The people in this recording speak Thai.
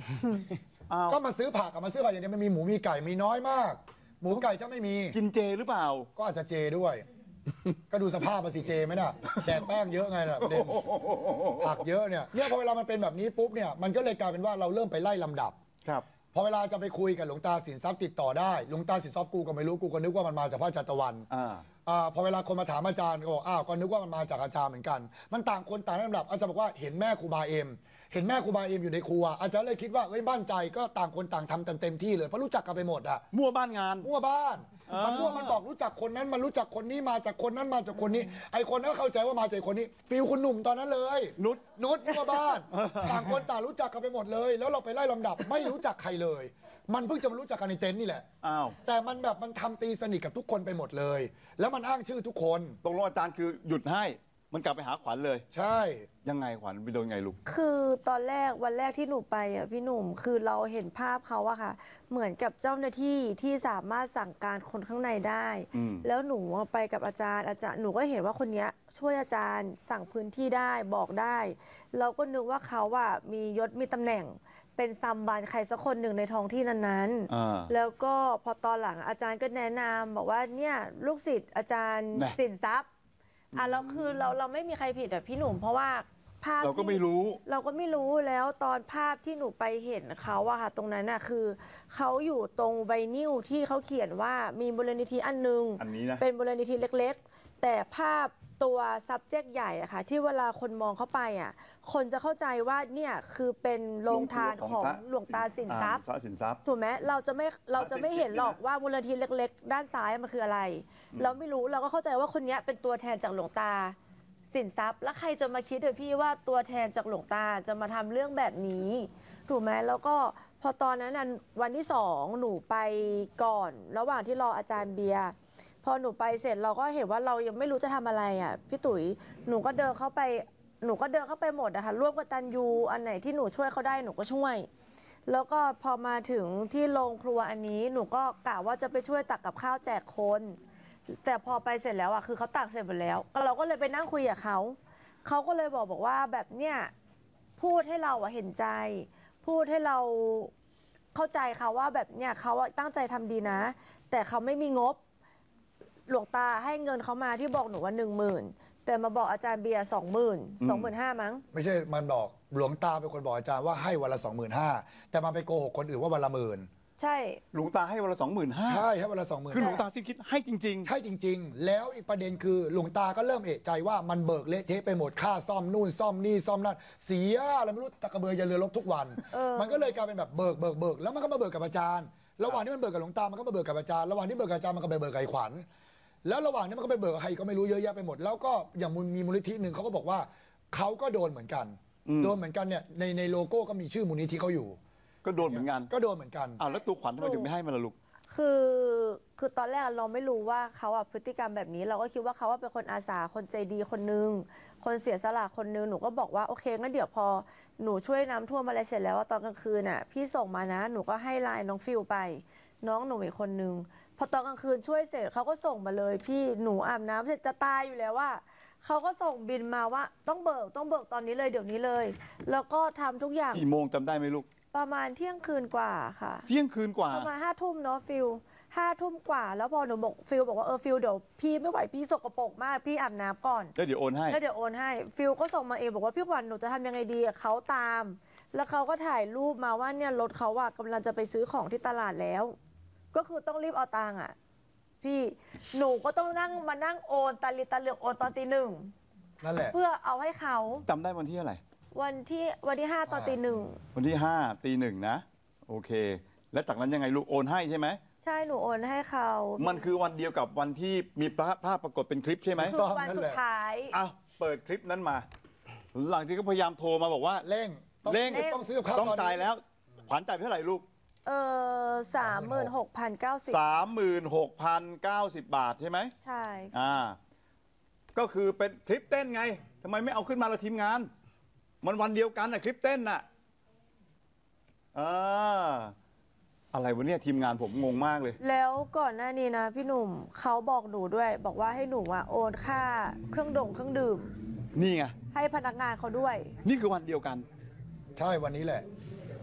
ก็มาซื้อผักกับมาซื้อผักอย่างเดียวมันมีหมูมีไก่มีน้อยมาก หมูไก่จะไม่มีกินเจหรือเปล่าก็อาจจะเจด้วย ก็ดูสภาพมาสิเจไหมน่ะแดดแป้งเยอะไงล่ะประเด็นผักเยอะเนี่ยพอเวลามันเป็นแบบนี้ปุ๊บเนี่ยมันก็เลยกลายเป็นว่าเราเริ่มไปไล่ลำดับครับพอเวลาจะไปคุยกับหลวงตาสินทรัพย์ติดต่อได้หลวงตาสินทรัพย์กูก็ไม่รู้กูก็นึกว่ามันมาจากพระอาจารย์ตะวันพอเวลาคนมาถามอาจารย์ก็บอกอ้าวก็นึกว่ามันมาจากอาจารย์เหมือนกันมันต่างคนต่างลำดับอาจารย์บอกว่าเห็นแม่ครูบาเอ็มเห็นแม่ครูบาเอ็มอยู่ในครัวอาจารย์เลยคิดว่าเอ้ยบ้านใจก็ต่างคนต่างทำเต็มที่เลยเพราะรู้จักกันไปหมดอะมั่วบ้านงานมั่วบ้านมันมั่วมันบอกรู้จักคนนั้นมันรู้จักคนนี้มาจากคนนั้นมาจากคนนี้ไอคนนั้นเข้าใจว่ามาจากคนนี้ฟิลคุณหนุ่มตอนนั้นเลยนุชมั่วบ้านต่างคนต่างรู้จักกันไปหมดเลยแล้วเราไปไล่ลำดับไม่รู้จักใครเลยมันเพิ่งจะมารู้จักกันในเต็นท์นี่แหละแต่มันแบบมันทำตีสนิทกับทุกคนไปหมดเลยแล้วมันอ้างชื่อทุกคนตรงอาจารย์คือหยุดให้มันกลับไปหาขวัญเลยใช่ยังไงขวัญไปโดนไงลูกคือตอนแรกวันแรกที่หนูไปอ่ะพี่หนุ่มคือเราเห็นภาพเขาอะค่ะเหมือนกับเจ้าหน้าที่ที่สามารถสั่งการคนข้างในได้แล้วหนูไปกับอาจารย์หนูก็เห็นว่าคนนี้ช่วยอาจารย์สั่งพื้นที่ได้บอกได้เราก็นึกว่าเขาอะมียศมีตำแหน่งเป็นซัมบันใครสักคนหนึ่งในท้องที่นั้นๆแล้วก็พอตอนหลังอาจารย์ก็แนะนำบอกว่าเนี่ยลูกศิษย์อาจารย์สินทรัพย์แล้วคือเราไม่มีใครผิดอะพี่หนุ่มเพราะว่าภาพเราก็ไม่รู้แล้วตอนภาพที่หนูไปเห็นเขาอะค่ะตรงนั้นอะคือเขาอยู่ตรงไวนิลที่เขาเขียนว่ามีมูลนิธิอันนึงเป็นมูลนิธิเล็กๆแต่ภาพตัว subject ใหญ่อะค่ะที่เวลาคนมองเข้าไปอะคนจะเข้าใจว่าเนี่ยคือเป็นโรงทานของหลวงตาสินทรัพย์ถูกไหมเราจะไม่เห็นหรอกว่ามูลนิธิเล็กๆด้านซ้ายมันคืออะไรเราไม่รู้เราก็เข้าใจว่าคนนี้เป็นตัวแทนจากหลวงตาสินทรัพย์แล้วใครจะมาคิดเลยพี่ว่าตัวแทนจากหลวงตาจะมาทำเรื่องแบบนี้ถูกไหมแล้วก็พอตอนนั้นวันที่2หนูไปก่อนระหว่างที่รออาจารย์เบียร์พอหนูไปเสร็จเราก็เห็นว่าเรายังไม่รู้จะทำอะไรอ่ะพี่ตุ๋ยหนูก็เดินเข้าไปหมดนะคะร่วมกับตันยูอันไหนที่หนูช่วยเขาได้หนูก็ช่วยแล้วก็พอมาถึงที่โรงครัวอันนี้หนูก็กะว่าจะไปช่วยตักกับข้าวแจกคนแต่พอไปเสร็จแล้วอ่ะคือเขาตักเสร็จหมดแล้วเราก็เลยไปนั่งคุยกับเขาก็เลยบอกว่าแบบเนี้ยพูดให้เราอ่ะเห็นใจพูดให้เราเข้าใจเขาว่าแบบเนี้ยเขาตั้งใจทำดีนะแต่เขาไม่มีงบหลวงตาให้เงินเขามาที่บอกหนูว่า10,000แต่มาบอกอาจารย์เบียร์25,000มั้งไม่ใช่มันบอกหลวงตาเป็นคนบอกอาจารย์ว่าให้วันละ25,000แต่มันไปโกหกคนอื่นว่าวันละ10,000 ใช่หลวงตาให้วันละ25,000 ใช่ให้วันละ20,000 คือหลวงตาสิ้นคิดให้จริงๆให้จริงๆแล้วอีกประเด็นคือหลวงตาก็เริ่มเอะใจว่ามันเบิกเละเทะไปหมดค่าซ่อมนู่นซ่อมนี่ซ่อมนั่นเสียอะไรไม่รู้ตะกระเบือยันเรือรบทุกวันมันก็เลยกลายเป็นแบบเบิกแล้วมันก็มาเบิกกับอาจารย์ระหว่างที่มันเบิกกับหลวงตามันก็มาเบิกกับอาจารย์ระหว่างที่เบิกกับอาจารย์มันก็ไปเบิกกับไอ้ขวัญแล้วระหว่างนี้มันก็ไปเบิกกับใครก็ไม่รู้เยอะแยะไปหมดแล้วก็อย่างมีมูลนิธิหนึ่งเขาก็บอกว่าเขาก็โดนเหมือนกันเนี่ยในโลโก้ก็มีชื่อมูลนิธิเขาอยู่ก็โดนเหมือนกันแล้วตัวขวัญทำไมถึงไม่ให้มันล่ะลูกคือตอนแรกเราไม่รู้ว่าเขาพฤติกรรมแบบนี้เราก็คิดว่าเขาเป็นคนอาสาคนใจดีคนนึงคนเสียสละคนนึงหนูก็บอกว่าโอเคงั้นเดี๋ยวพอหนูช่วยน้ำท่วมอะไรเสร็จแล้วตอนกลางคืนน่ะพี่ส่งมานะหนูก็ให้ไลน์น้องฟิลไปน้องหนูอีกคนนึงพอตอนกลางคืนช่วยเสร็จเขาก็ส่งมาเลยพี่หนูอาบน้ำเสร็จจะตายอยู่แล้วว่าเขาก็ส่งบินมาว่าต้องเบิกตอนนี้เลยเดี๋ยวนี้เลยแล้วก็ทำทุกอย่างกี่โมงจำได้ไหมลูกประมาณเที่ยงคืนกว่าค่ะเที่ยงคืนกว่าประมาณ5 ทุ่มเนาะฟิล5 ทุ่มกว่าแล้วพอหนูบอกฟิลบอกว่าฟิลเดี๋ยวพี่ไม่ไหวพี่สกปรกมากพี่อาบน้ำก่อนแล้วเดี๋ยวโอนให้ฟิลก็ส่งมาเองบอกว่าพี่ขวัญหนูจะทำยังไงดีเขาตามแล้วเขาก็ถ่ายรูปมาว่าเนี่ยรถเขากำลังจะไปซื้อของที่ตลาดแล้วก็คือต้องรีบเอาตังค์พี่หนูก็ต้องมานั่งโอนตาลีตาเหลือกโอนตอนตี 1 นั่นแหละเพื่อเอาให้เขาจำได้วันที่อะไรวันที่5ตอนตี 1 วันที่5ตี 1นะโอเคแล้วจากนั้นยังไงลูกโอนให้ใช่ไหมใช่หนูโอนให้เขามันคือวันเดียวกับวันที่มีภาพปรากฏเป็นคลิปใช่ไหมคือวันสุดท้ายเปิดคลิปนั้นมาหลังที่ก็พยายามโทรมาบอกว่าเร่งต้องซื้อข้าวต้องจ่ายแล้วขวัญจ่ายเท่าไหร่ลูก 36,090 บาทใช่ไหมใช่ก็คือเป็นคลิปเต้นไงทำไมไม่เอาขึ้นมาละทีมงานมันวันเดียวกันคลิปเต้นอะไรวะเนี่ยทีมงานผมงงมากเลยแล้วก่อนหน้านี้นะพี่หนุ่มเขาบอกหนูด้วยบอกว่าให้หนูโอนค่าเครื่องดื่มนี่ไงให้พนักงานเขาด้วยนี่คือวันเดียวกันใช่วันนี้แหละ